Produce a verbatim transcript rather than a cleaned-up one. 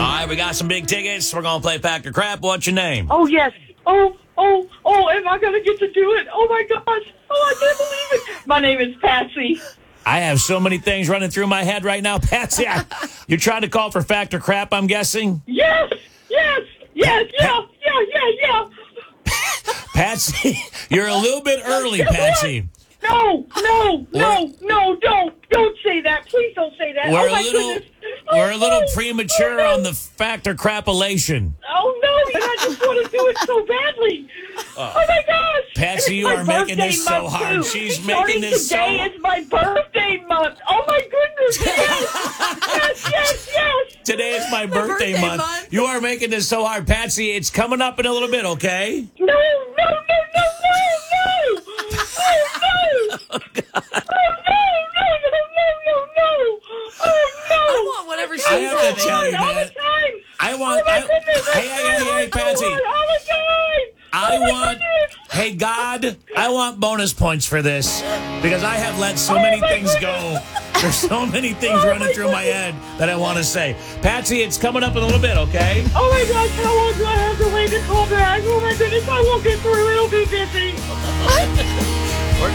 right, we got some big tickets. We're going to play Fact or Crap. What's your name? Oh, yes. Oh, oh, oh, am I going to get to do it? Oh, my gosh. Oh, I can't believe it. My name is Patsy. I have so many things running through my head right now, Patsy. I, you're trying to call for Fact or Crap, I'm guessing? Yes, yes, yes, yeah, yeah, yeah, yeah. Patsy, you're a little bit early, Patsy. No, no, no, no, don't. Don't say that. Please don't say that. We're oh, my a little, goodness. Oh, we're a little no. premature oh, no. on the Fact or Crapulation. Oh, no, and I just want to do it so badly. Uh, oh, my gosh. Patsy, you are making this so hard. Too. She's Starting making this so today is my birthday month. Oh, my goodness. Yes, yes, yes, yes. Today is my birthday, birthday month. month. You are making this so hard, Patsy. It's coming up in a little bit, okay? No, no, no, no, no, no. Oh, no. Oh, God. Oh, no, no, no, no, no, no. Oh, no. I want whatever she's I have to having. tell you, All the man. time. I want. Oh, my I, goodness. hey, hey, hey, hey, Patsy. All the time. I Oh, my want. goodness. Hey, God, I want bonus points for this because I have let so many my things goodness. go. There's so many things Oh, running my through my head that I want to say. Patsy, it's coming up in a little bit, okay? Oh my gosh, how long do I have to wait to call back? Oh my goodness, I won't get through. It'll be busy.